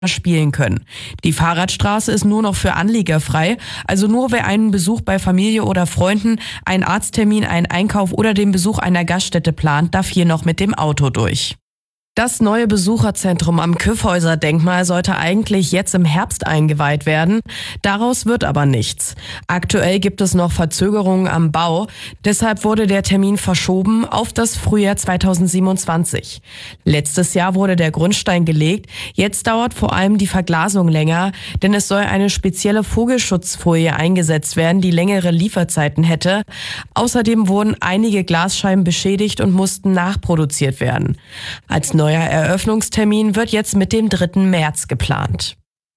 spielen können. Die Fahrradstraße ist nur noch für Anlieger frei, also nur wer einen Besuch bei Familie oder Freunden, einen Arzttermin, einen Einkauf oder den Besuch einer Gaststätte plant, darf hier noch mit dem Auto durch. Das neue Besucherzentrum am Kyffhäuser-Denkmal sollte eigentlich jetzt im Herbst eingeweiht werden. Daraus wird aber nichts. Aktuell gibt es noch Verzögerungen am Bau. Deshalb wurde der Termin verschoben auf das Frühjahr 2027. Letztes Jahr wurde der Grundstein gelegt. Jetzt dauert vor allem die Verglasung länger, denn es soll eine spezielle Vogelschutzfolie eingesetzt werden, die längere Lieferzeiten hätte. Außerdem wurden einige Glasscheiben beschädigt und mussten nachproduziert werden. Als neuer Eröffnungstermin wird jetzt mit dem 3. März geplant.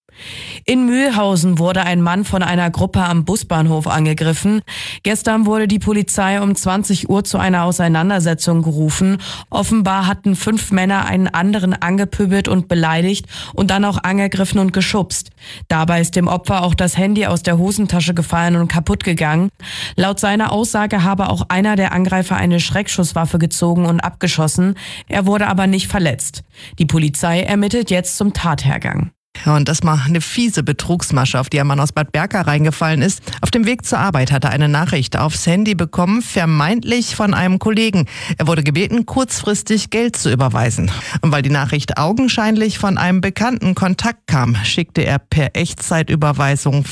In Mühlhausen wurde ein Mann von einer Gruppe am Busbahnhof angegriffen. Gestern wurde die Polizei um 20 Uhr zu einer Auseinandersetzung gerufen. Offenbar hatten 5 Männer einen anderen angepöbelt und beleidigt und dann auch angegriffen und geschubst. Dabei ist dem Opfer auch das Handy aus der Hosentasche gefallen und kaputt gegangen. Laut seiner Aussage habe auch einer der Angreifer eine Schreckschusswaffe gezogen und abgeschossen. Er wurde aber nicht verletzt. Die Polizei ermittelt jetzt zum Tathergang. Ja, und das mal eine fiese Betrugsmasche, auf die ein Mann aus Bad Berka reingefallen ist. Auf dem Weg zur Arbeit hat er eine Nachricht aufs Handy bekommen, vermeintlich von einem Kollegen. Er wurde gebeten, kurzfristig Geld zu überweisen. Und weil die Nachricht augenscheinlich von einem bekannten Kontakt kam, schickte er per Echtzeitüberweisung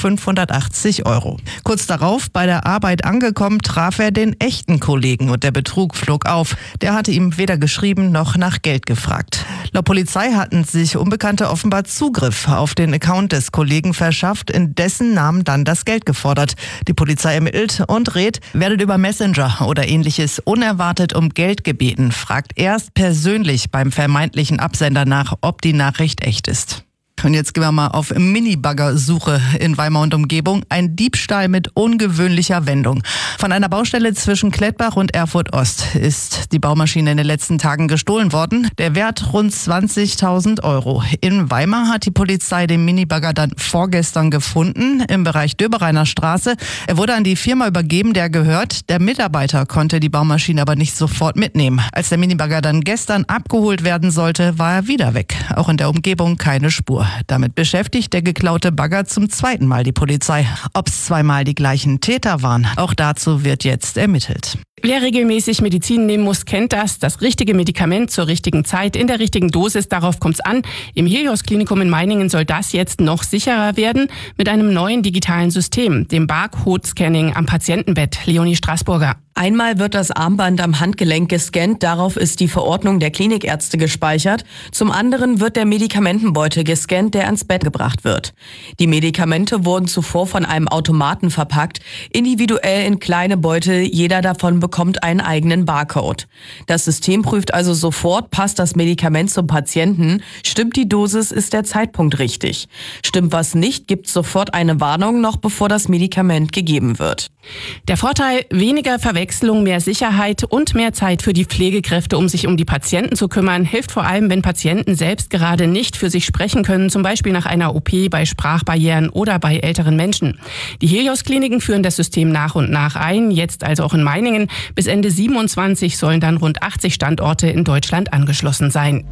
580 €. Kurz darauf, bei der Arbeit angekommen, traf er den echten Kollegen und der Betrug flog auf. Der hatte ihm weder geschrieben noch nach Geld gefragt. Laut Polizei hatten sich Unbekannte offenbar Zugriff auf den Account des Kollegen verschafft, in dessen Namen dann das Geld gefordert. Die Polizei ermittelt und rät, werdet über Messenger oder ähnliches unerwartet um Geld gebeten, fragt erst persönlich beim vermeintlichen Absender nach, ob die Nachricht echt ist. Und jetzt gehen wir mal auf Mini-Bagger-Suche in Weimar und Umgebung. Ein Diebstahl mit ungewöhnlicher Wendung. Von einer Baustelle zwischen Klettbach und Erfurt-Ost ist die Baumaschine in den letzten Tagen gestohlen worden. Der Wert rund 20.000 €. In Weimar hat die Polizei den Minibagger dann vorgestern gefunden, im Bereich Döbereiner Straße. Er wurde an die Firma übergeben, der gehört. Der Mitarbeiter konnte die Baumaschine aber nicht sofort mitnehmen. Als der Minibagger dann gestern abgeholt werden sollte, war er wieder weg. Auch in der Umgebung keine Spur. Damit beschäftigt der geklaute Bagger zum 2. Mal die Polizei. Ob es 2-mal die gleichen Täter waren, auch dazu wird jetzt ermittelt. Wer regelmäßig Medizin nehmen muss, kennt das. Das richtige Medikament zur richtigen Zeit, in der richtigen Dosis, darauf kommt's an. Im Helios-Klinikum in Meiningen soll das jetzt noch sicherer werden mit einem neuen digitalen System, dem Barcode-Scanning am Patientenbett. Leonie Straßburger. Einmal wird das Armband am Handgelenk gescannt, darauf ist die Verordnung der Klinikärzte gespeichert. Zum anderen wird der Medikamentenbeutel gescannt, der ans Bett gebracht wird. Die Medikamente wurden zuvor von einem Automaten verpackt, individuell in kleine Beutel, jeder davon bekommt einen eigenen Barcode. Das System prüft also sofort, passt das Medikament zum Patienten, stimmt die Dosis, ist der Zeitpunkt richtig. Stimmt was nicht, gibt sofort eine Warnung, noch bevor das Medikament gegeben wird. Der Vorteil: weniger Verwechslung, mehr Sicherheit und mehr Zeit für die Pflegekräfte, um sich um die Patienten zu kümmern, hilft vor allem, wenn Patienten selbst gerade nicht für sich sprechen können, zum Beispiel nach einer OP, bei Sprachbarrieren oder bei älteren Menschen. Die Helios-Kliniken führen das System nach und nach ein, jetzt also auch in Meiningen. Bis Ende 27 sollen dann rund 80 Standorte in Deutschland angeschlossen sein.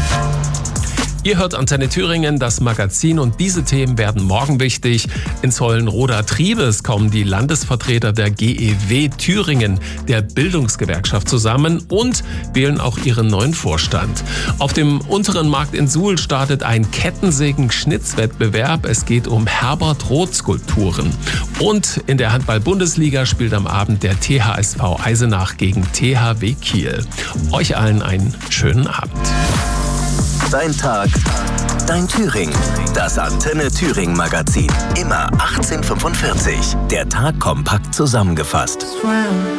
Ihr hört Antenne Thüringen, das Magazin, und diese Themen werden morgen wichtig. In Zollenroda Triebes kommen die Landesvertreter der GEW Thüringen, der Bildungsgewerkschaft, zusammen und wählen auch ihren neuen Vorstand. Auf dem unteren Markt in Suhl startet ein Kettensägen-Schnitzwettbewerb. Es geht um Herbert-Roth-Skulpturen. Und in der Handball-Bundesliga spielt am Abend der THSV Eisenach gegen THW Kiel. Euch allen einen schönen Abend. Dein Tag, dein Thüringen. Das Antenne Thüringen Magazin. Immer 18:45. Der Tag kompakt zusammengefasst.